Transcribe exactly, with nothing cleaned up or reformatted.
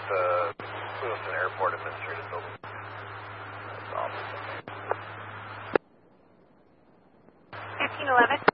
the Lewiston Airport Administrative Building. That's awesome. fifteen eleven.